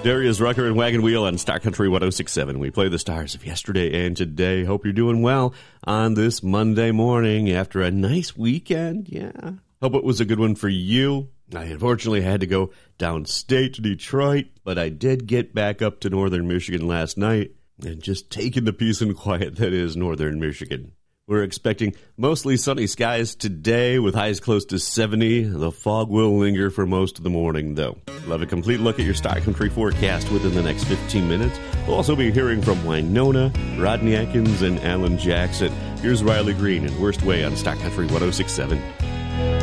Darius Rucker and Wagon Wheel on Star Country 106.7. We play the stars of yesterday and today. Hope you're doing well on this Monday morning after a nice weekend. Yeah. Hope it was a good one for you. I unfortunately had to go downstate to Detroit, but I did get back up to northern Michigan last night and just taking the peace and quiet that is northern Michigan. We're expecting mostly sunny skies today with highs close to 70. The fog will linger for most of the morning, though. We'll have a complete look at your Star Country forecast within the next 15 minutes. We'll also be hearing from Winona, Rodney Atkins, and Alan Jackson. Here's Riley Green and Worst Way on Star Country 106.7.